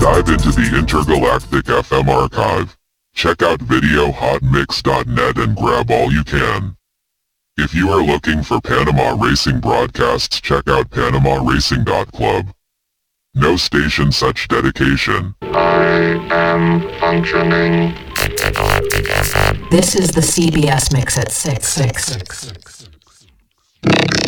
Dive into the intergalactic FM archive. Check out videohotmix.net and grab all you can. If you are looking for Panama Racing broadcasts, check out PanamaRacing.club. No station such dedication. I am functioning. This is the CBS Mix at 6.